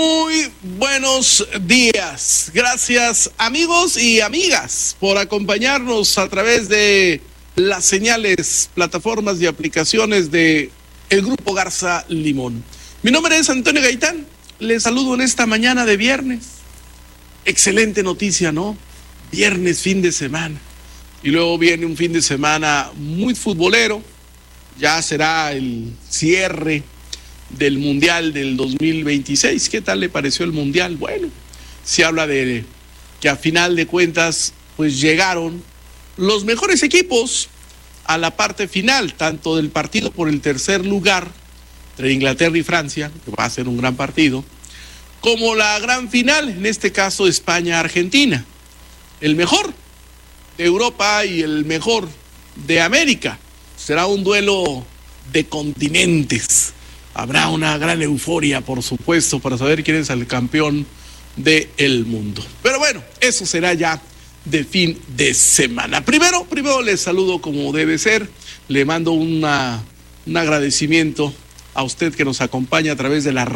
Muy buenos días. Gracias, amigos y amigas, por acompañarnos a través de las señales, plataformas y aplicaciones de el Grupo Garza Limón. Mi nombre es Antonio Gaitán. Les saludo en esta mañana de viernes. Excelente noticia, ¿no? Viernes, fin de semana. Y luego viene un fin de semana muy futbolero. Ya será el cierre del Mundial del 2026. ¿Qué tal le pareció el Mundial? Bueno, se habla de que a final de cuentas pues llegaron los mejores equipos a la parte final, tanto del partido por el tercer lugar entre Inglaterra y Francia, que va a ser un gran partido, como la gran final, en este caso España-Argentina. El mejor de Europa y el mejor de América. Será un duelo de continentes. Habrá una gran euforia, por supuesto, para saber quién es el campeón del mundo. Pero bueno, eso será ya de fin de semana. Primero les saludo como debe ser. Le mando un agradecimiento a usted que nos acompaña a través de la